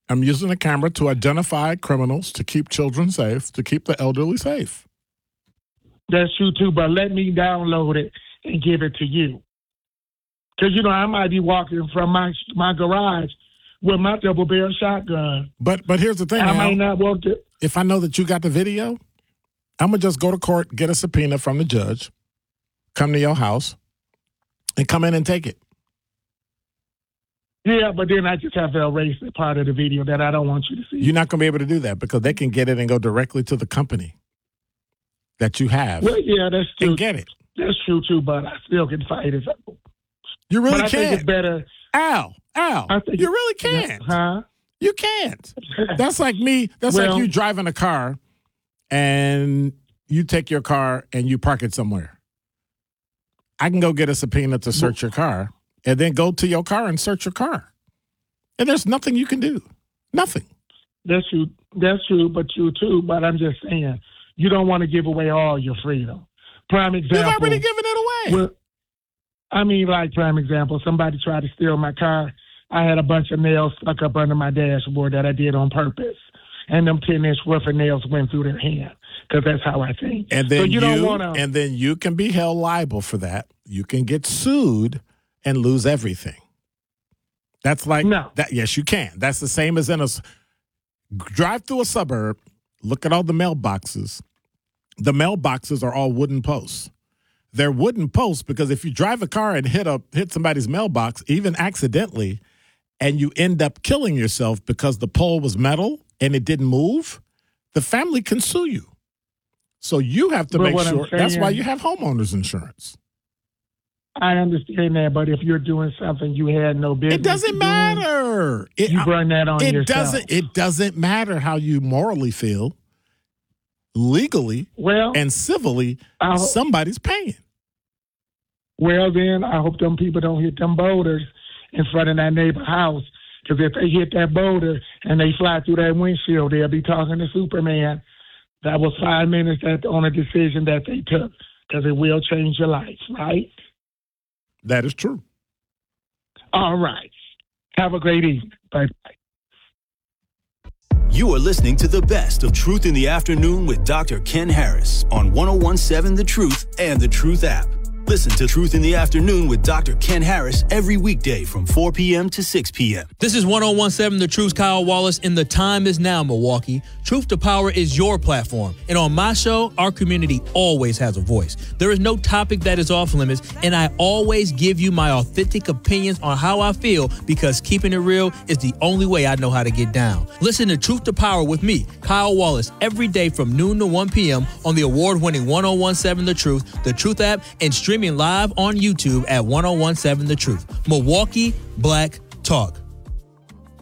I'm using a camera to identify criminals, to keep children safe, to keep the elderly safe. That's true, too, but let me download it and give it to you. Because, I might be walking from my garage with my double-barrel shotgun. But here's the thing, I might not want to. If I know that you got the video, I'm going to just go to court, get a subpoena from the judge, come to your house, and come in and take it. Yeah, but then I just have to erase the part of the video that I don't want you to see. You're not going to be able to do that because they can get it and go directly to the company that you have. Well, yeah, that's true. And get it. That's true, too, but I still can fight it. You really can't. I think it's better. Al, you really can't. Huh? You can't. That's like me. That's like you driving a car and you take your car and you park it somewhere. I can go get a subpoena to search your car and then go to your car and search your car. And there's nothing you can do. Nothing. That's true. That's true, but you too. But I'm just saying, you don't want to give away all your freedom. Prime example. You've already given it away. Well, prime example, somebody tried to steal my car. I had a bunch of nails stuck up under my dashboard that I did on purpose. And them 10-inch worth of nails went through their hand because that's how I think. And then so don't want to. And then you can be held liable for that. You can get sued and lose everything. That's like that. Yes, you can. That's the same as in drive through a suburb, look at all the mailboxes. The mailboxes are all wooden posts. They're wooden posts because if you drive a car and hit somebody's mailbox, even accidentally, and you end up killing yourself because the pole was metal and it didn't move, the family can sue you. So you have to make sure. That's why you have homeowners insurance. I understand that, but if you're doing something you had no business, it doesn't matter. You bring that on yourself. It doesn't matter how you morally feel. Legally and civilly, somebody's paying. Well, then I hope them people don't hit them boulders in front of that neighbor house. Because if they hit that boulder and they fly through that windshield, they'll be talking to Superman. That was 5 minutes on a decision that they took. Because it will change your life, right? That is true. All right. Have a great evening. Bye-bye. You are listening to the best of Truth in the Afternoon with Dr. Ken Harris on 101.7 The Truth and The Truth app. Listen to Truth in the Afternoon with Dr. Ken Harris every weekday from 4 p.m. to 6 p.m. This is 101.7 The Truth's Kyle Wallace, and the time is now, Milwaukee. Truth to Power is your platform. And on my show, our community always has a voice. There is no topic that is off limits, and I always give you my authentic opinions on how I feel because keeping it real is the only way I know how to get down. Listen to Truth to Power with me, Kyle Wallace, every day from noon to 1 p.m. on the award-winning 101.7 The Truth app, and streaming live on YouTube at 101.7 The Truth. Milwaukee Black Talk.